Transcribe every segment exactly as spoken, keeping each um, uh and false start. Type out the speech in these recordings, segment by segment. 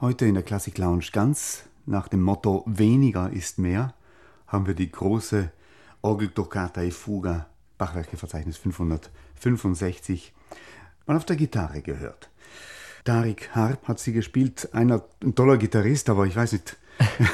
Heute in der Klassik Lounge ganz nach dem Motto weniger ist mehr haben wir die große Orgeltoccata e Fuga, Bachwerkeverzeichnis fünfhundertfünfundsechzig, mal auf der Gitarre gehört. Tarik Harp hat sie gespielt, einer, ein toller Gitarrist, aber ich weiß nicht,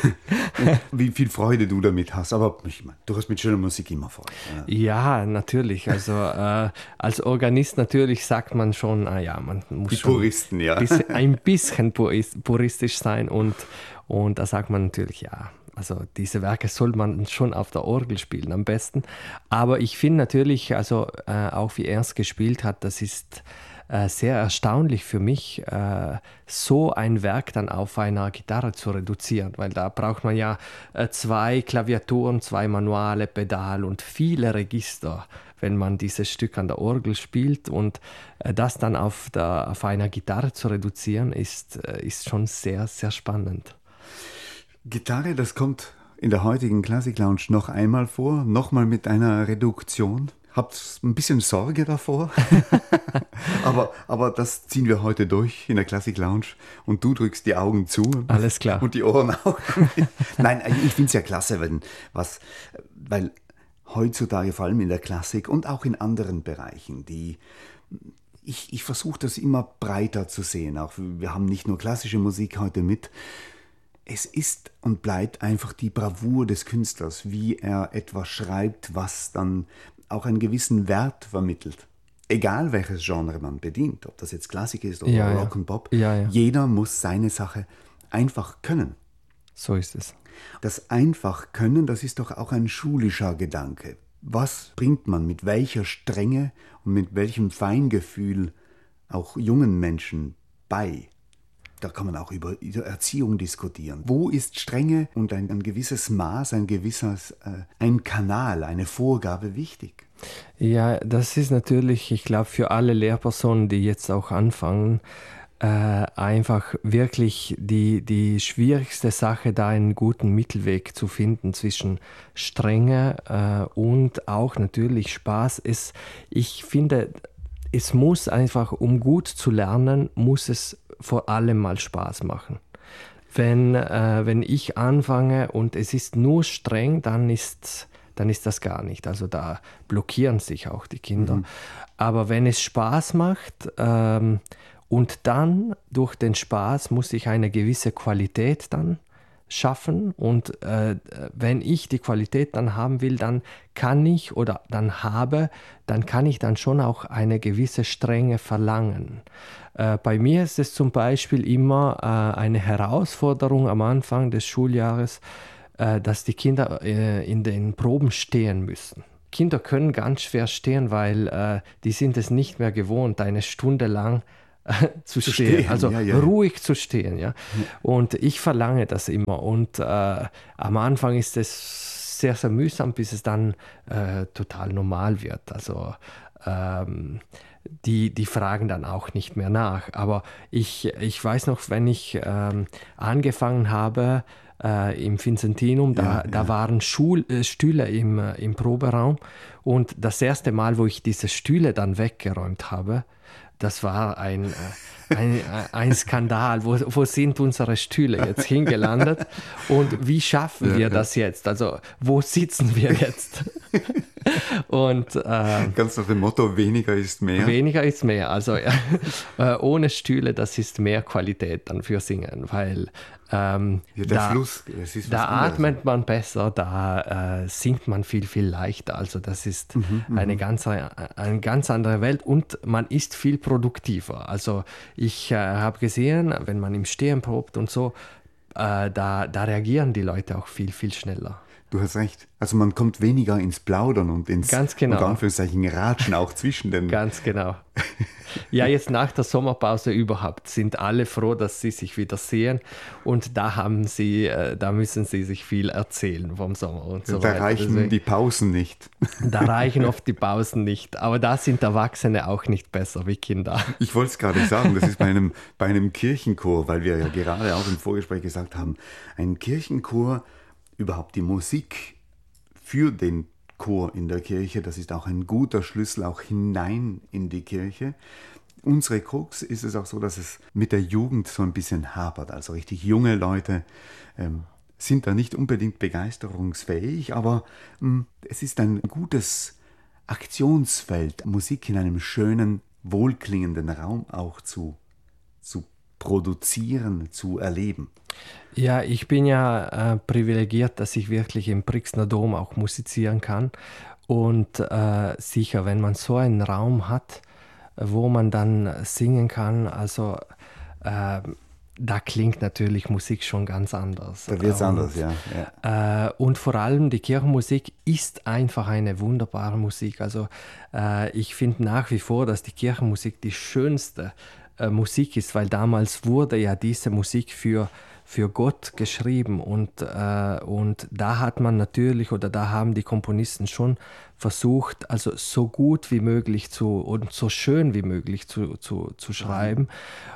wie viel Freude du damit hast. Aber ich meine, du hast mit schöner Musik immer Freude. Ja, ja natürlich. Also äh, als Organist natürlich sagt man schon, ah ja, man muss die schon Puristen, ja. bisschen, ein bisschen puristisch sein und, und da sagt man natürlich, ja, also diese Werke soll man schon auf der Orgel spielen am besten. Aber ich finde natürlich, also äh, auch wie er es gespielt hat, das ist äh, sehr erstaunlich für mich, äh, so ein Werk dann auf einer Gitarre zu reduzieren, weil da braucht man ja äh, zwei Klaviaturen, zwei Manuale, Pedal und viele Register, wenn man dieses Stück an der Orgel spielt, und äh, das dann auf, der, auf einer Gitarre zu reduzieren, ist, äh, ist schon sehr, sehr spannend. Gitarre, das kommt in der heutigen Klassik Lounge noch einmal vor, nochmal mit einer Reduktion. Habt ein bisschen Sorge davor, aber, aber das ziehen wir heute durch in der Klassik Lounge und du drückst die Augen zu. Alles klar. Und die Ohren auch. Nein, ich finde es ja klasse, wenn was, weil heutzutage vor allem in der Klassik und auch in anderen Bereichen, die ich, ich versuche das immer breiter zu sehen. Auch wir haben nicht nur klassische Musik heute mit. Es ist und bleibt einfach die Bravour des Künstlers, wie er etwas schreibt, was dann auch einen gewissen Wert vermittelt. Egal welches Genre man bedient, ob das jetzt Klassik ist oder ja, Rock ja. und Pop, ja, ja. jeder muss seine Sache einfach können. So ist es. Das einfach können, das ist doch auch ein schulischer Gedanke. Was bringt man mit welcher Strenge und mit welchem Feingefühl auch jungen Menschen bei? Da kann man auch über Erziehung diskutieren. Wo ist Strenge und ein, ein gewisses Maß, ein gewisses, äh, ein Kanal, eine Vorgabe wichtig? Ja, das ist natürlich, ich glaube, für alle Lehrpersonen, die jetzt auch anfangen, äh, einfach wirklich die, die schwierigste Sache, da einen guten Mittelweg zu finden zwischen Strenge äh, und auch natürlich Spaß. Ist, ich finde, es muss einfach, um gut zu lernen, muss es vor allem mal Spaß machen. Wenn, äh, wenn ich anfange und es ist nur streng, dann ist, dann ist das gar nicht. Also da blockieren sich auch die Kinder. Mhm. Aber wenn es Spaß macht ähm, und dann durch den Spaß muss ich eine gewisse Qualität dann schaffen, und äh, wenn ich die Qualität dann haben will, dann kann ich oder dann habe, dann kann ich dann schon auch eine gewisse Strenge verlangen. Äh, bei mir ist es zum Beispiel immer äh, eine Herausforderung am Anfang des Schuljahres, äh, dass die Kinder äh, in den Proben stehen müssen. Kinder können ganz schwer stehen, weil äh, die sind es nicht mehr gewohnt, eine Stunde lang zu, zu stehen, stehen, also ja, ja. ruhig zu stehen. Ja? Und ich verlange das immer. Und äh, am Anfang ist es sehr, sehr mühsam, bis es dann äh, total normal wird. Also ähm, die, die fragen dann auch nicht mehr nach. Aber ich, ich weiß noch, wenn ich ähm, angefangen habe äh, im Vincentinum, da, ja, ja. da waren Schul, äh, Stühle im, äh, im Proberaum. Und das erste Mal, wo ich diese Stühle dann weggeräumt habe, das war ein, ein, ein Skandal. Wo, wo sind unsere Stühle jetzt hingelandet? Und wie schaffen wir ja, das ja. jetzt? Also, wo sitzen wir jetzt? Und, äh, ganz nach dem Motto, weniger ist mehr. Weniger ist mehr. Also, äh, ohne Stühle, das ist mehr Qualität dann für Singen, weil ähm, ja, der da, Fluss, es ist da was atmet man besser, da äh, singt man viel, viel leichter. Also das ist mhm, eine, ganz, eine ganz andere Welt und man ist viel produktiver. Also ich äh, habe gesehen, wenn man im Stehen probt und so, äh, da, da reagieren die Leute auch viel, viel schneller. Du hast recht. Also man kommt weniger ins Plaudern und ins Ganz genau. unter Anführungszeichen Ratschen auch zwischen den... Ganz genau. Ja, jetzt nach der Sommerpause überhaupt sind alle froh, dass sie sich wieder sehen, und da haben sie, da müssen sie sich viel erzählen vom Sommer und so da weiter. Da reichen Deswegen, die Pausen nicht. Da reichen oft die Pausen nicht, aber da sind Erwachsene auch nicht besser wie Kinder. Ich wollte es gerade sagen, das ist bei einem, bei einem Kirchenchor, weil wir ja gerade auch im Vorgespräch gesagt haben, ein Kirchenchor, überhaupt die Musik für den Chor in der Kirche, das ist auch ein guter Schlüssel auch hinein in die Kirche. unsere Krux ist es auch so, dass es mit der Jugend so ein bisschen hapert. Also richtig junge Leute ähm, sind da nicht unbedingt begeisterungsfähig, aber mh, es ist ein gutes Aktionsfeld, Musik in einem schönen, wohlklingenden Raum auch zu, zu produzieren, zu erleben. Ja, ich bin ja äh, privilegiert, dass ich wirklich im Brixner Dom auch musizieren kann. Und äh, sicher, wenn man so einen Raum hat, wo man dann singen kann, also äh, da klingt natürlich Musik schon ganz anders. Da wird es anders, ja. ja. Äh, und vor allem die Kirchenmusik ist einfach eine wunderbare Musik. Also äh, ich finde nach wie vor, dass die Kirchenmusik die schönste äh, Musik ist, weil damals wurde ja diese Musik für für Gott geschrieben und, äh, und da hat man natürlich oder da haben die Komponisten schon versucht, also so gut wie möglich zu und so schön wie möglich zu, zu, zu schreiben.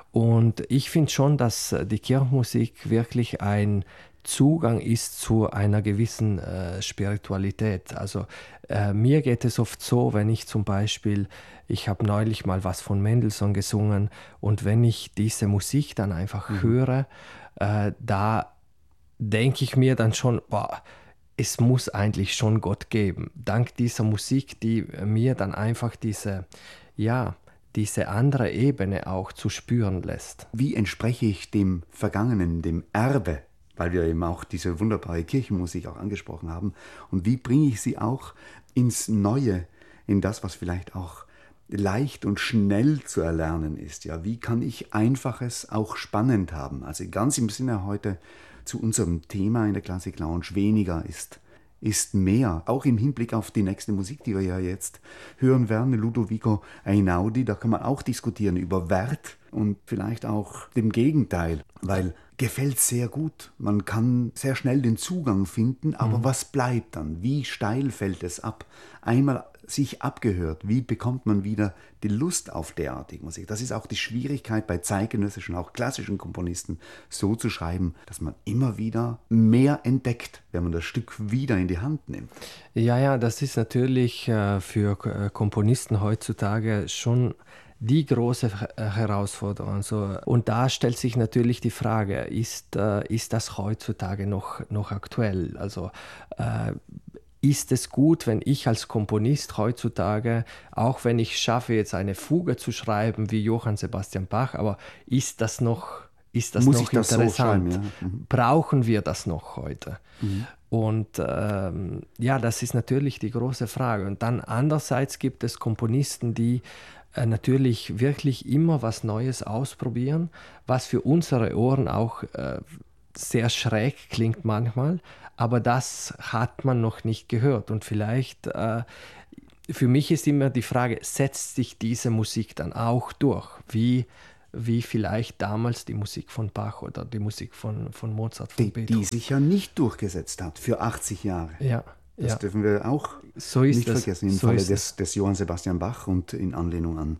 Und ich finde schon, dass die Kirchenmusik wirklich ein Zugang ist zu einer gewissen äh, Spiritualität. Also äh, mir geht es oft so, wenn ich zum Beispiel, ich habe neulich mal was von Mendelssohn gesungen und wenn ich diese Musik dann einfach mhm. höre, äh, da denke ich mir dann schon, boah, es muss eigentlich schon Gott geben. Dank dieser Musik, die mir dann einfach diese, ja, diese andere Ebene auch zu spüren lässt. Wie entspreche ich dem Vergangenen, dem Erbe, weil wir eben auch diese wunderbare Kirchenmusik auch angesprochen haben, und wie bringe ich sie auch ins Neue, in das, was vielleicht auch leicht und schnell zu erlernen ist. Ja, wie kann ich Einfaches auch spannend haben? Also ganz im Sinne heute zu unserem Thema in der Classic Lounge, weniger ist, ist mehr. Auch im Hinblick auf die nächste Musik, die wir ja jetzt hören werden, Ludovico Einaudi, da kann man auch diskutieren über Wert und vielleicht auch dem Gegenteil, weil gefällt sehr gut. Man kann sehr schnell den Zugang finden, aber mhm. was bleibt dann? Wie steil fällt es ab? Einmal sich abgehört, wie bekommt man wieder die Lust auf derartige Musik? Das ist auch die Schwierigkeit bei zeitgenössischen, auch klassischen Komponisten, so zu schreiben, dass man immer wieder mehr entdeckt, wenn man das Stück wieder in die Hand nimmt. Ja, ja, das ist natürlich äh, für äh, Komponisten heutzutage schon die große Herausforderung. So, und da stellt sich natürlich die Frage, ist, äh, ist das heutzutage noch, noch aktuell? Also äh, ist es gut, wenn ich als Komponist heutzutage, auch wenn ich schaffe, jetzt eine Fuge zu schreiben wie Johann Sebastian Bach, aber ist das noch, ist das Muss noch ich das interessant? So schreiben, ja? Mhm. Brauchen wir das noch heute? Mhm. Und ähm, ja, das ist natürlich die große Frage. Und dann andererseits gibt es Komponisten, die äh, natürlich wirklich immer was Neues ausprobieren, was für unsere Ohren auch äh, sehr schräg klingt manchmal, aber das hat man noch nicht gehört. Und vielleicht, äh, für mich ist immer die Frage, setzt sich diese Musik dann auch durch, wie, wie vielleicht damals die Musik von Bach oder die Musik von, von Mozart, von die, Beethoven. Die sich ja nicht durchgesetzt hat für achtzig Jahre. Ja, das ja. dürfen wir auch so ist nicht das. vergessen, im so Falle ist des, des Johann Sebastian Bach und in Anlehnung an,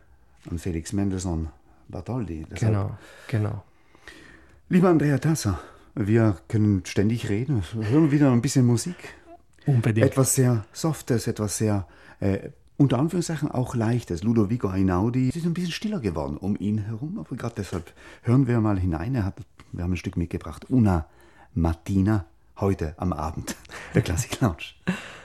an Felix Mendelssohn Bartholdy. Deshalb, genau, genau. Lieber Andrea Tasser, wir können ständig reden. Wir hören wieder ein bisschen Musik. Unbedingt. Etwas sehr Softes, etwas sehr, äh, unter Anführungszeichen, auch Leichtes. Ludovico Einaudi ist ein bisschen stiller geworden um ihn herum, aber gerade deshalb hören wir mal hinein. Er hat, wir haben ein Stück mitgebracht, Una Mattina, heute am Abend, der Classic Lounge.